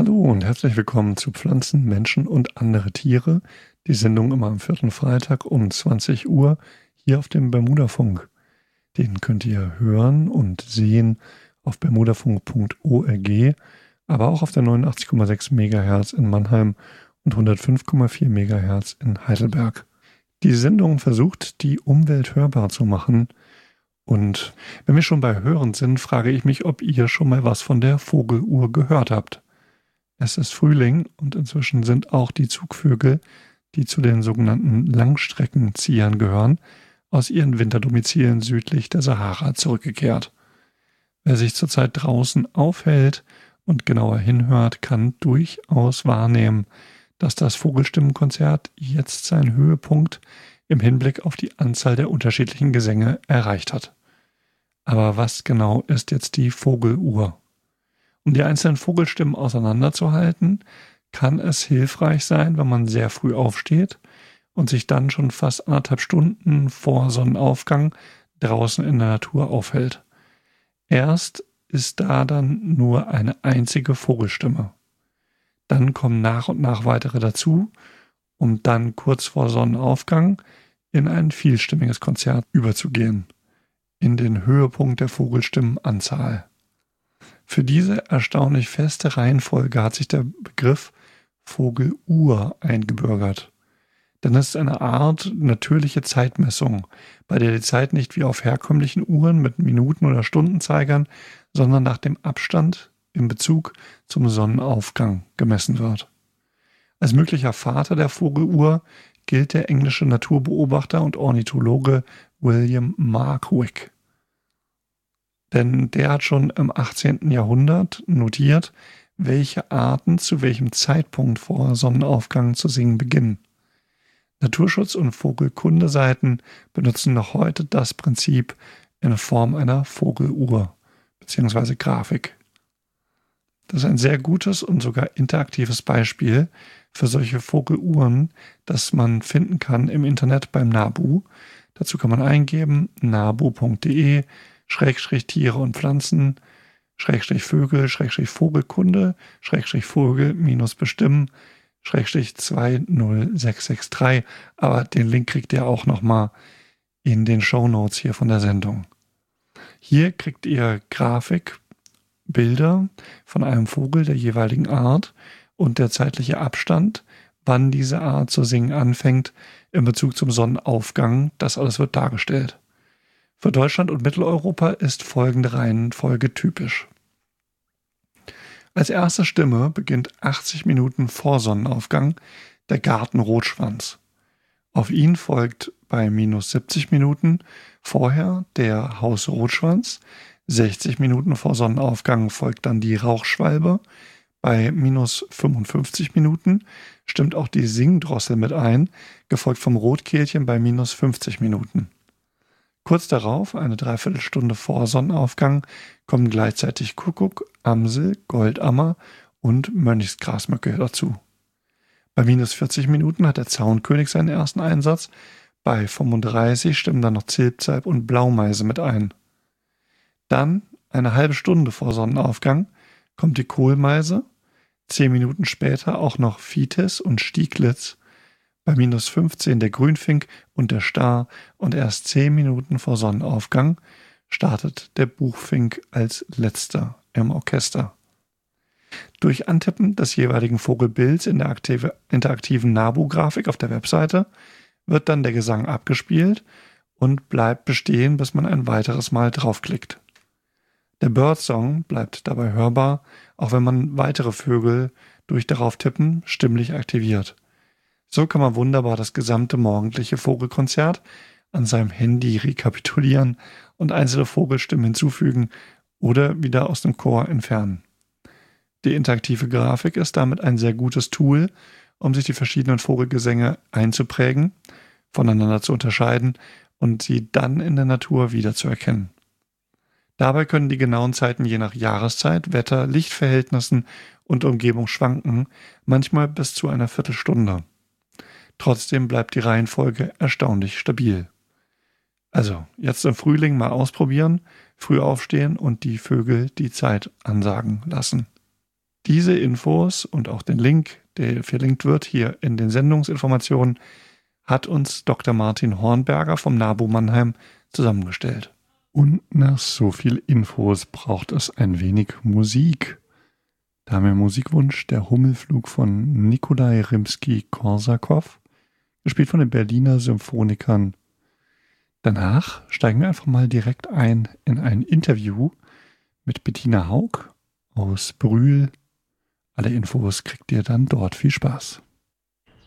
Hallo und herzlich willkommen zu Pflanzen, Menschen und andere Tiere. Die Sendung immer am 4. Freitag um 20 Uhr hier auf dem Bermudafunk. Den könnt ihr hören und sehen auf bermudafunk.org, aber auch auf der 89,6 MHz in Mannheim und 105,4 MHz in Heidelberg. Die Sendung versucht, die Umwelt hörbar zu machen. Und wenn wir schon bei Hören sind, frage ich mich, ob ihr schon mal was von der Vogeluhr gehört habt. Es ist Frühling und inzwischen sind auch die Zugvögel, die zu den sogenannten Langstreckenziehern gehören, aus ihren Winterdomizilen südlich der Sahara zurückgekehrt. Wer sich zurzeit draußen aufhält und genauer hinhört, kann durchaus wahrnehmen, dass das Vogelstimmenkonzert jetzt seinen Höhepunkt im Hinblick auf die Anzahl der unterschiedlichen Gesänge erreicht hat. Aber was genau ist jetzt die Vogeluhr? Um die einzelnen Vogelstimmen auseinanderzuhalten, kann es hilfreich sein, wenn man sehr früh aufsteht und sich dann schon fast 1,5 Stunden vor Sonnenaufgang draußen in der Natur aufhält. Erst ist da dann nur eine einzige Vogelstimme. Dann kommen nach und nach weitere dazu, um dann kurz vor Sonnenaufgang in ein vielstimmiges Konzert überzugehen, in den Höhepunkt der Vogelstimmenanzahl. Für diese erstaunlich feste Reihenfolge hat sich der Begriff Vogeluhr eingebürgert. Denn es ist eine Art natürliche Zeitmessung, bei der die Zeit nicht wie auf herkömmlichen Uhren mit Minuten- oder Stundenzeigern, sondern nach dem Abstand in Bezug zum Sonnenaufgang gemessen wird. Als möglicher Vater der Vogeluhr gilt der englische Naturbeobachter und Ornithologe William Markwick. Denn der hat schon im 18. Jahrhundert notiert, welche Arten zu welchem Zeitpunkt vor Sonnenaufgang zu singen beginnen. Naturschutz- und Vogelkundeseiten benutzen noch heute das Prinzip in Form einer Vogeluhr bzw. Grafik. Das ist ein sehr gutes und sogar interaktives Beispiel für solche Vogeluhren, das man finden kann im Internet beim NABU. Dazu kann man eingeben nabu.de Tiere und Pflanzen, Vögel, Vogelkunde, Vogel-bestimmen, 20663. Aber den Link kriegt ihr auch nochmal in den Shownotes hier von der Sendung. Hier kriegt ihr Grafik, Bilder von einem Vogel der jeweiligen Art und der zeitliche Abstand, wann diese Art zu singen anfängt, in Bezug zum Sonnenaufgang. Das alles wird dargestellt. Für Deutschland und Mitteleuropa ist folgende Reihenfolge typisch. Als erste Stimme beginnt 80 Minuten vor Sonnenaufgang der Gartenrotschwanz. Auf ihn folgt bei minus 70 Minuten vorher der Hausrotschwanz. 60 Minuten vor Sonnenaufgang folgt dann die Rauchschwalbe. Bei minus 55 Minuten stimmt auch die Singdrossel mit ein, gefolgt vom Rotkehlchen bei minus 50 Minuten. Kurz darauf, eine Dreiviertelstunde vor Sonnenaufgang, kommen gleichzeitig Kuckuck, Amsel, Goldammer und Mönchsgrasmücke dazu. Bei minus 40 Minuten hat der Zaunkönig seinen ersten Einsatz, bei 35 stimmen dann noch Zilpzalp und Blaumeise mit ein. Dann, eine halbe Stunde vor Sonnenaufgang, kommt die Kohlmeise, 10 Minuten später auch noch Vitis und Stieglitz, bei minus 15 der Grünfink und der Star und erst 10 Minuten vor Sonnenaufgang startet der Buchfink als letzter im Orchester. Durch Antippen des jeweiligen Vogelbilds in der interaktiven NABU-Grafik auf der Webseite wird dann der Gesang abgespielt und bleibt bestehen, bis man ein weiteres Mal draufklickt. Der Birdsong bleibt dabei hörbar, auch wenn man weitere Vögel durch darauf tippen stimmlich aktiviert. So kann man wunderbar das gesamte morgendliche Vogelkonzert an seinem Handy rekapitulieren und einzelne Vogelstimmen hinzufügen oder wieder aus dem Chor entfernen. Die interaktive Grafik ist damit ein sehr gutes Tool, um sich die verschiedenen Vogelgesänge einzuprägen, voneinander zu unterscheiden und sie dann in der Natur wiederzuerkennen. Dabei können die genauen Zeiten je nach Jahreszeit, Wetter, Lichtverhältnissen und Umgebung schwanken, manchmal bis zu einer Viertelstunde. Trotzdem bleibt die Reihenfolge erstaunlich stabil. Also, jetzt im Frühling mal ausprobieren, früh aufstehen und die Vögel die Zeit ansagen lassen. Diese Infos und auch den Link, der verlinkt wird hier in den Sendungsinformationen, hat uns Dr. Martin Hornberger vom NABU Mannheim zusammengestellt. Und nach so viel Infos braucht es ein wenig Musik. Da haben wir Musikwunsch der Hummelflug von Nikolai Rimski-Korsakow, gespielt von den Berliner Symphonikern. Danach steigen wir einfach mal direkt ein in ein Interview mit Bettina Haug aus Brühl. Alle Infos kriegt ihr dann dort. Viel Spaß.